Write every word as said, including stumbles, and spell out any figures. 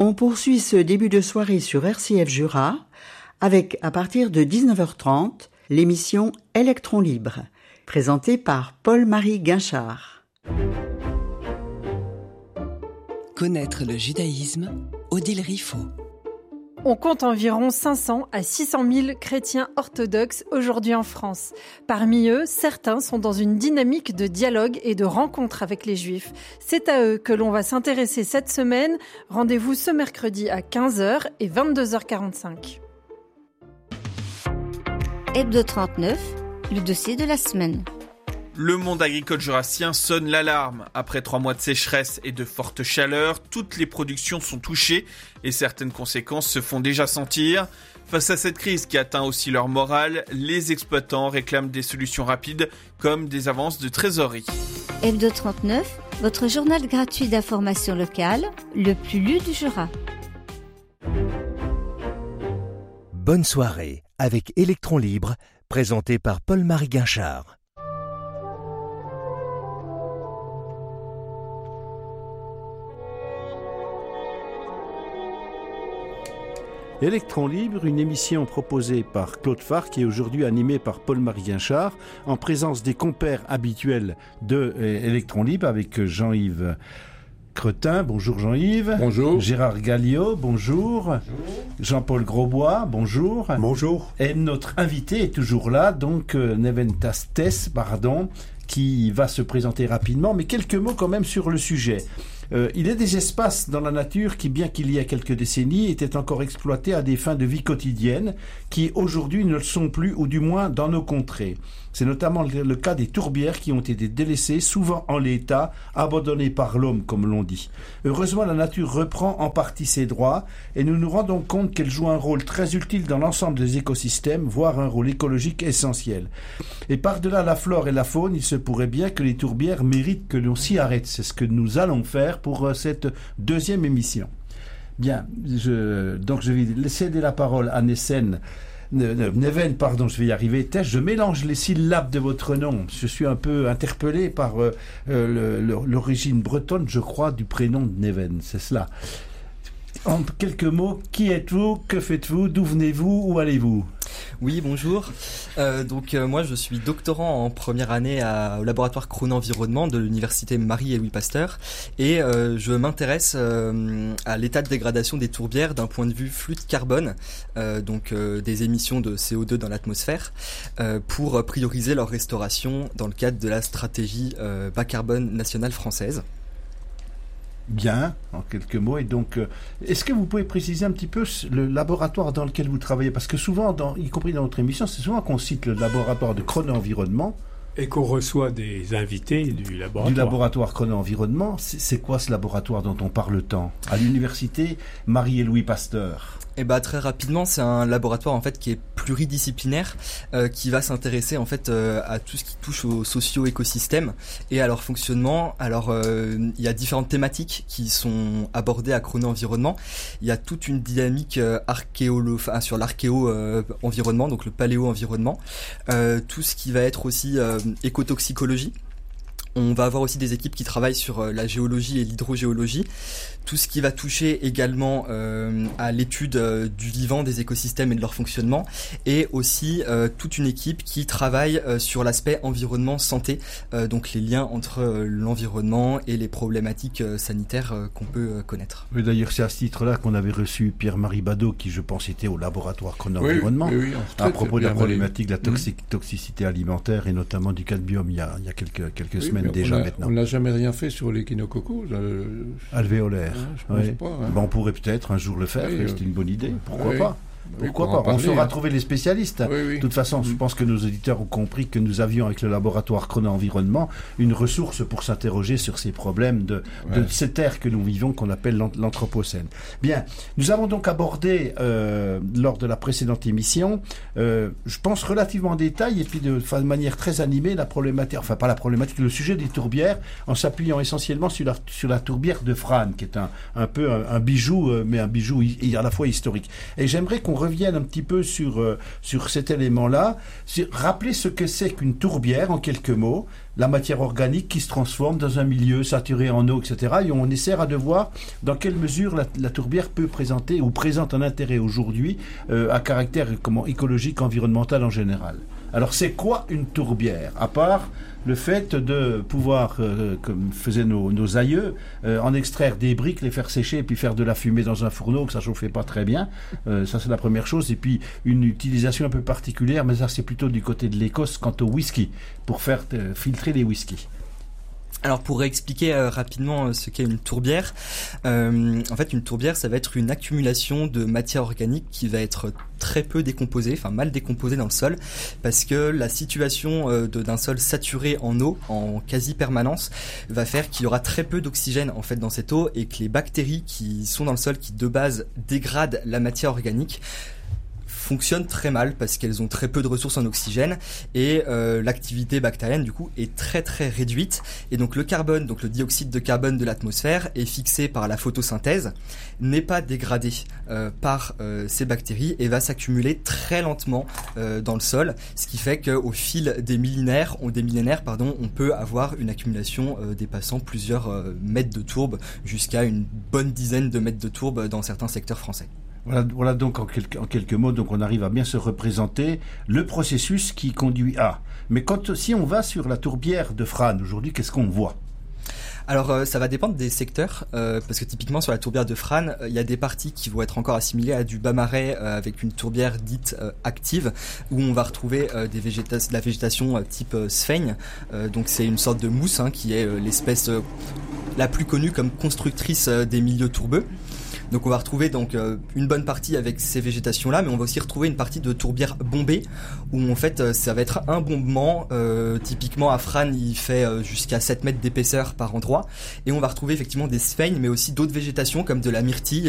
On poursuit ce début de soirée sur R C F Jura avec, à partir de dix-neuf heures trente, l'émission Électron Libre, présentée par Paul-Marie Guinchard. Connaître le judaïsme, Odile Riffaut. On compte environ cinq cents à six cent mille chrétiens orthodoxes aujourd'hui en France. Parmi eux, certains sont dans une dynamique de dialogue et de rencontre avec les Juifs. C'est à eux que l'on va s'intéresser cette semaine. Rendez-vous ce mercredi à quinze heures et vingt-deux heures quarante-cinq. Hebdo trente-neuf, le dossier de la semaine. Le monde agricole jurassien sonne l'alarme. Après trois mois de sécheresse et de fortes chaleurs, toutes les productions sont touchées et certaines conséquences se font déjà sentir. Face à cette crise qui atteint aussi leur morale, les exploitants réclament des solutions rapides comme des avances de trésorerie. Hebdo trente-neuf, votre journal gratuit d'information locale, le plus lu du Jura. Bonne soirée avec Électron Libre, présenté par Paul-Marie Guinchard. Électron Libre, une émission proposée par Claude Farc qui est aujourd'hui animée par Paul-Marie Guinchard, en présence des compères habituels de Électron Libre avec Jean-Yves Cretin. Bonjour Jean-Yves. Bonjour. Gérard Galliot, bonjour. Bonjour. Jean-Paul Grosbois, bonjour. Bonjour. Et notre invité est toujours là, donc euh, Neven Tastes, pardon, qui va se présenter rapidement, mais quelques mots quand même sur le sujet. Euh, il est des espaces dans la nature qui, bien qu'il y ait quelques décennies, étaient encore exploités à des fins de vie quotidienne, qui aujourd'hui ne le sont plus, ou du moins dans nos contrées. C'est notamment le, le cas des tourbières qui ont été délaissées, souvent en l'état, abandonnées par l'homme, comme l'on dit. Heureusement, la nature reprend en partie ses droits, et nous nous rendons compte qu'elle joue un rôle très utile dans l'ensemble des écosystèmes, voire un rôle écologique essentiel. Et par-delà la flore et la faune, il se pourrait bien que les tourbières méritent que l'on s'y arrête. C'est ce que nous allons faire pour cette deuxième émission. Bien, je, donc je vais céder la parole à Nessen, Neven, pardon, je vais y arriver. Je mélange les syllabes de votre nom. Je suis un peu interpellé par euh, le, le, l'origine bretonne, je crois, du prénom de Neven. C'est cela. En quelques mots, qui êtes-vous? Que faites-vous? D'où venez-vous? Où allez-vous? Oui, bonjour. Euh, donc euh, moi, je suis doctorant en première année à, au laboratoire Chrono-Environnement de l'université Marie et Louis Pasteur, et euh, je m'intéresse euh, à l'état de dégradation des tourbières d'un point de vue flux de carbone, euh, donc euh, des émissions de C O deux dans l'atmosphère, euh, pour prioriser leur restauration dans le cadre de la stratégie euh, bas carbone nationale française. Bien, en quelques mots. Et donc, euh, est-ce que vous pouvez préciser un petit peu le laboratoire dans lequel vous travaillez? Parce que souvent, dans, y compris dans notre émission, c'est souvent qu'on cite le laboratoire de Chrono-Environnement. Et qu'on reçoit des invités du laboratoire. Du laboratoire Chrono-Environnement. C'est, c'est quoi ce laboratoire dont on parle tant? À l'université Marie et Louis Pasteur. Eh bah très rapidement, c'est un laboratoire en fait qui est pluridisciplinaire, euh, qui va s'intéresser en fait euh, à tout ce qui touche aux socio-écosystèmes et à leur fonctionnement. Alors euh, il y a différentes thématiques qui sont abordées à Chrono-Environnement. Il y a toute une dynamique euh, archéolo, enfin, sur l'archéo-environnement, euh, donc le paléo-environnement. Euh, tout ce qui va être aussi euh, écotoxicologie. On va avoir aussi des équipes qui travaillent sur la géologie et l'hydrogéologie. Tout ce qui va toucher également euh, à l'étude euh, du vivant, des écosystèmes et de leur fonctionnement. Et aussi euh, toute une équipe qui travaille euh, sur l'aspect environnement-santé, euh, donc les liens entre euh, l'environnement et les problématiques euh, sanitaires euh, qu'on peut euh, connaître. Oui, d'ailleurs, c'est à ce titre-là qu'on avait reçu Pierre-Marie Badeau, qui je pense était au laboratoire Chrono-Environnement, oui, oui, oui, à propos de la problématique de la toxic- mmh. toxicité alimentaire et notamment du cadmium il y a, il y a quelques, quelques oui, semaines déjà on a, maintenant. On n'a jamais rien fait sur l'échinococcus euh, alvéolaire. Hein, je pense oui. pas. Hein. Ben, on pourrait peut-être un jour le faire, oui, c'est une bonne idée. Pourquoi oui. pas? Pourquoi oui, pas? parler, On saura hein. trouver les spécialistes. Oui, oui. De toute façon, mmh. je pense que nos auditeurs ont compris que nous avions avec le laboratoire Chrono-Environnement une ressource pour s'interroger sur ces problèmes de, ouais. de cette ère que nous vivons, qu'on appelle l'anthropocène. Bien, nous avons donc abordé euh, lors de la précédente émission, euh, je pense relativement en détail et puis de, de manière très animée la problématique, enfin pas la problématique, le sujet des tourbières, en s'appuyant essentiellement sur la, sur la tourbière de Frasnes, qui est un, un peu un, un bijou, euh, mais un bijou hi, à la fois historique. Et j'aimerais qu'on qu'on revienne un petit peu sur, euh, sur cet élément-là, c'est rappeler ce que c'est qu'une tourbière, en quelques mots, la matière organique qui se transforme dans un milieu saturé en eau, et cetera. Et on essaiera de voir dans quelle mesure la, la tourbière peut présenter ou présente un intérêt aujourd'hui euh, à caractère comment, écologique, environnemental en général. Alors c'est quoi une tourbière? À part le fait de pouvoir, euh, comme faisaient nos, nos aïeux, euh, en extraire des briques, les faire sécher et puis faire de la fumée dans un fourneau, que ça chauffait pas très bien. Euh, ça c'est la première chose. Et puis une utilisation un peu particulière, mais ça c'est plutôt du côté de l'Écosse quant au whisky, pour faire euh, filtrer les whiskies. Alors pour réexpliquer euh, rapidement euh, ce qu'est une tourbière, euh, en fait une tourbière ça va être une accumulation de matière organique qui va être très peu décomposée, enfin mal décomposée dans le sol, parce que la situation euh, de, d'un sol saturé en eau, en quasi-permanence, va faire qu'il y aura très peu d'oxygène en fait dans cette eau et que les bactéries qui sont dans le sol, qui de base dégradent la matière organique, fonctionnent très mal parce qu'elles ont très peu de ressources en oxygène et euh, l'activité bactérienne du coup est très très réduite et donc le carbone, donc le dioxyde de carbone de l'atmosphère est fixé par la photosynthèse, n'est pas dégradé euh, par euh, ces bactéries et va s'accumuler très lentement euh, dans le sol, ce qui fait qu'au fil des millénaires, on, des millénaires pardon, on peut avoir une accumulation euh, dépassant plusieurs euh, mètres de tourbe jusqu'à une bonne dizaine de mètres de tourbe dans certains secteurs français. Voilà, voilà donc en quelques, en quelques mots, donc on arrive à bien se représenter le processus qui conduit à. Mais quand, si on va sur la tourbière de Frasnes aujourd'hui, qu'est-ce qu'on voit ? Alors euh, ça va dépendre des secteurs, euh, parce que typiquement sur la tourbière de Frasnes, il euh, y a des parties qui vont être encore assimilées à du bas marais euh, avec une tourbière dite euh, active, où on va retrouver euh, des végéta- de la végétation euh, type euh, sphaigne, euh, donc c'est une sorte de mousse hein, qui est euh, l'espèce euh, la plus connue comme constructrice euh, des milieux tourbeux. Donc on va retrouver donc euh, une bonne partie avec ces végétations-là, mais on va aussi retrouver une partie de tourbière bombée, où en fait euh, ça va être un bombement, euh, typiquement à Frasnes il fait euh, jusqu'à sept mètres d'épaisseur par endroit, et on va retrouver effectivement des sphènes, mais aussi d'autres végétations comme de la myrtille